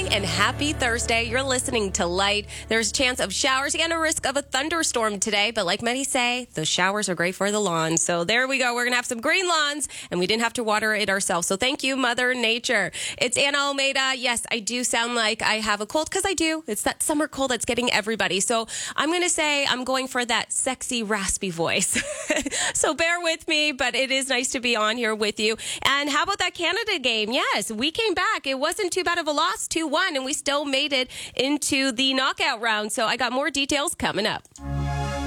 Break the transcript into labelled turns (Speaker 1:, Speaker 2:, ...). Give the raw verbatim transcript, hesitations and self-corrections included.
Speaker 1: and happy Thursday. You're listening to Light. There's a chance of showers and a risk of a thunderstorm today, but like many say, the showers are great for the lawn. So there we go. We're going to have some green lawns, and we didn't have to water it ourselves. So thank you, Mother Nature. It's Anna Almeida. Yes, I do sound like I have a cold because I do. It's that summer cold that's getting everybody. So I'm going to say I'm going for that sexy, raspy voice. So bear with me, but it is nice to be on here with you. And how about that Canada game? Yes, we came back. It wasn't too bad of a loss, two one, and we still made it into the knockout round. So I got more details coming up.